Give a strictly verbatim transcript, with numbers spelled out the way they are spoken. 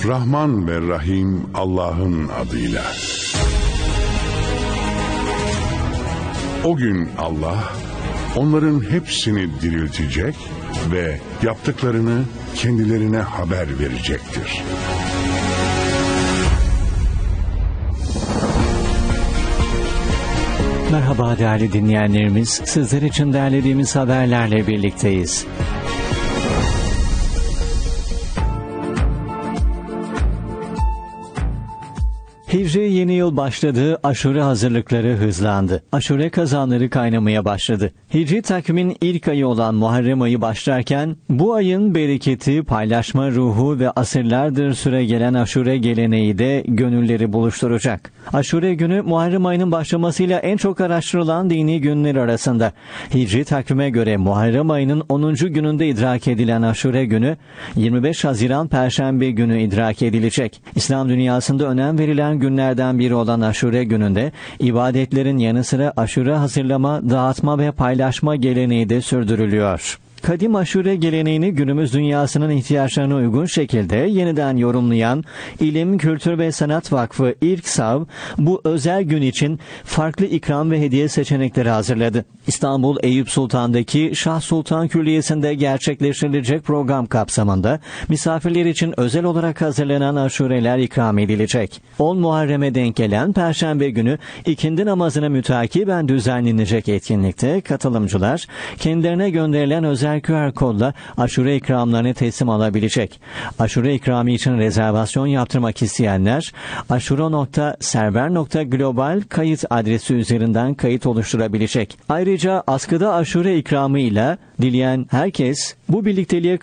Rahman ve Rahim Allah'ın adıyla. O gün Allah onların hepsini diriltecek ve yaptıklarını kendilerine haber verecektir. Merhaba değerli dinleyenlerimiz, sizler için derlediğimiz haberlerle birlikteyiz. Hicri yeni yıl başladı, aşure hazırlıkları hızlandı. Aşure kazanları kaynamaya başladı. Hicri takvimin ilk ayı olan Muharrem ayı başlarken, bu ayın bereketi, paylaşma ruhu ve asırlardır süre gelen aşure geleneği de gönülleri buluşturacak. Aşure günü Muharrem ayının başlamasıyla en çok araştırılan dini günler arasında. Hicri takvime göre Muharrem ayının onuncu gününde idrak edilen aşure günü, yirmi beş Haziran Perşembe günü idrak edilecek. İslam dünyasında önem verilen günlerden biri olan aşure gününde ibadetlerin yanı sıra aşure hazırlama, dağıtma ve paylaşma geleneği de sürdürülüyor. Kadim aşure geleneğini günümüz dünyasının ihtiyaçlarına uygun şekilde yeniden yorumlayan İlim, Kültür ve Sanat Vakfı İRKSAV, bu özel gün için farklı ikram ve hediye seçenekleri hazırladı. İstanbul Eyüp Sultan'daki Şah Sultan Külliyesi'nde gerçekleştirilecek program kapsamında misafirler için özel olarak hazırlanan aşureler ikram edilecek. on Muharrem'e denk gelen Perşembe günü ikindi namazına mütakiben düzenlenecek etkinlikte katılımcılar kendilerine gönderilen özel Q R kodla aşure ikramlarını teslim alabilecek. Aşure ikramı için rezervasyon yaptırmak isteyenler aşure nokta server nokta global kayıt adresi üzerinden kayıt oluşturabilecek. Ayrıca askıda aşure ikramı ile dileyen herkes bu birlikteliğe